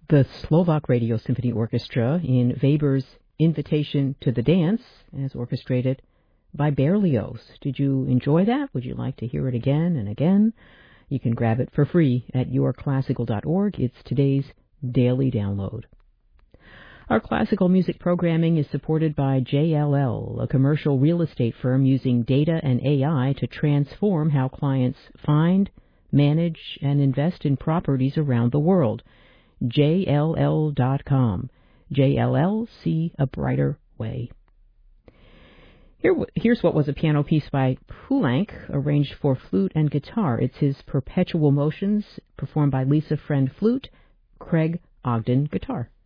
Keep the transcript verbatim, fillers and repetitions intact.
The Slovak Radio Symphony Orchestra in Weber's Invitation to the Dance, as orchestrated by Berlioz. Did you enjoy that? Would you like to hear it again and again? You can grab it for free at your classical dot org. It's today's daily download. Our classical music programming is supported by J L L, a commercial real estate firm using data and A I to transform how clients find, manage, and invest in properties around the world. J L L dot com. J L L, see a brighter way. Here, here's what was a piano piece by Poulenc, arranged for flute and guitar. It's his Perpetual Motions, performed by Lisa Friend flute, Craig Ogden guitar.